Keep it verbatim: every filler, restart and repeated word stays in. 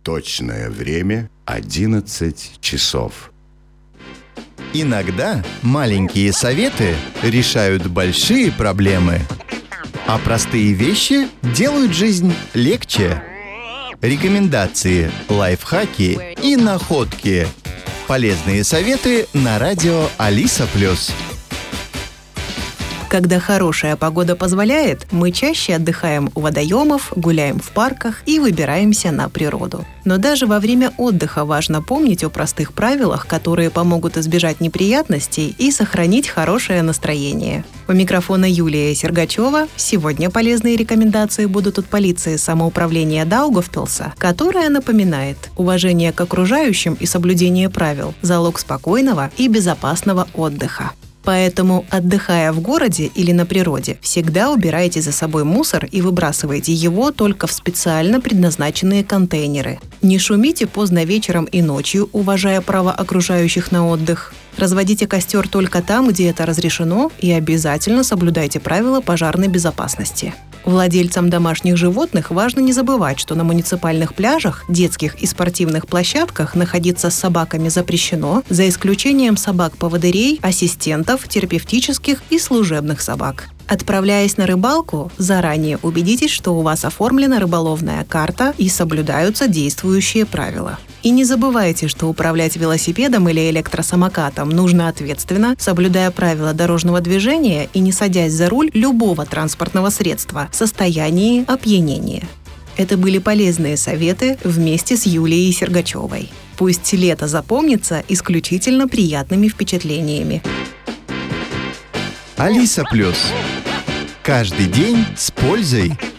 Точное время одиннадцать часов. Иногда маленькие советы решают большие проблемы, а простые вещи делают жизнь легче. Рекомендации, лайфхаки и находки. Полезные советы на радио Алиса Плюс. Когда хорошая погода позволяет, мы чаще отдыхаем у водоемов, гуляем в парках и выбираемся на природу. Но даже во время отдыха важно помнить о простых правилах, которые помогут избежать неприятностей и сохранить хорошее настроение. У микрофона Юлия Сергачева. Сегодня полезные рекомендации будут от полиции самоуправления Даугавпилса, которая напоминает: уважение к окружающим и соблюдение правил – залог спокойного и безопасного отдыха. Поэтому, отдыхая в городе или на природе, всегда убирайте за собой мусор и выбрасывайте его только в специально предназначенные контейнеры. Не шумите поздно вечером и ночью, уважая право окружающих на отдых. Разводите костер только там, где это разрешено, и обязательно соблюдайте правила пожарной безопасности. Владельцам домашних животных важно не забывать, что на муниципальных пляжах, детских и спортивных площадках находиться с собаками запрещено, за исключением собак-поводырей, ассистентов, терапевтических и служебных собак. Отправляясь на рыбалку, заранее убедитесь, что у вас оформлена рыболовная карта и соблюдаются действующие правила. И не забывайте, что управлять велосипедом или электросамокатом нужно ответственно, соблюдая правила дорожного движения и не садясь за руль любого транспортного средства в состоянии опьянения. Это были полезные советы вместе с Юлией Сергачевой. Пусть лето запомнится исключительно приятными впечатлениями. Алиса Плюс. Каждый день с пользой.